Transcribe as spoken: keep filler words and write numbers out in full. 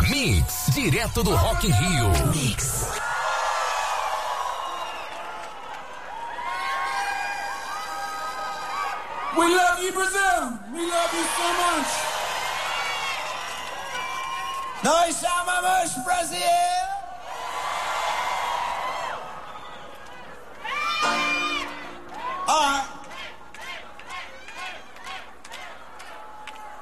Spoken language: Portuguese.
Mix, direto do Rock in Rio. Mix. We love you, Brazil. We love you so much. Nós chamamos Brasil.